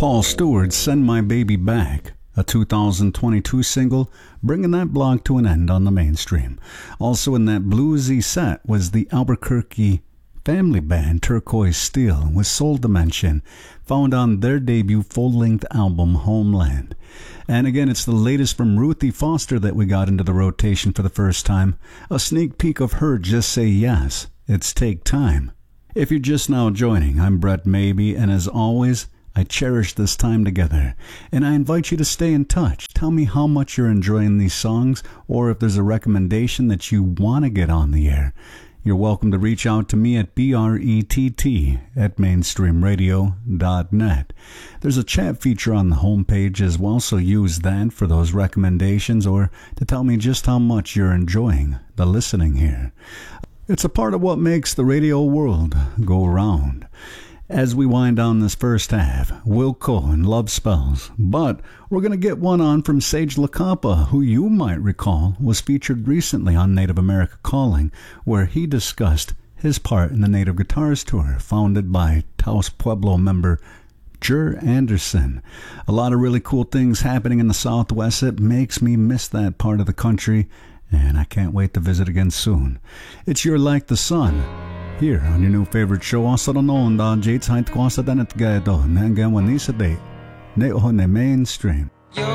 Paul Stewart's Send My Baby Back, a 2022 single, bringing that blog to an end on the mainstream. Also in that bluesy set was the Albuquerque family band Turquoise Steel with Soul Dimension, found on their debut full-length album Homeland. And again, it's the latest from Ruthie Foster that we got into the rotation for the first time. A sneak peek of her Just Say Yes, It's Take Time. If you're just now joining, I'm Brett Maybe, and as always, I cherish this time together, and I invite you to stay in touch. Tell me how much you're enjoying these songs, or if there's a recommendation that you want to get on the air. You're welcome to reach out to me at brett@mainstreamradio.net. There's a chat feature on the homepage as well, so use that for those recommendations or to tell me just how much you're enjoying the listening here. It's a part of what makes the radio world go round. As we wind down this first half, Wilco and Love Spells, but we're going to get one on from Sage LaCampa, who you might recall was featured recently on Native America Calling, where he discussed his part in the Native Guitars Tour, founded by Taos Pueblo member Jer Anderson. A lot of really cool things happening in the Southwest. It makes me miss that part of the country, and I can't wait to visit again soon. It's You're Like the Sun, here on your new favorite show. Also noon da Jates Height Kwasa Danet Gado Nangan Wanisa Day. Ne o ne mainstream.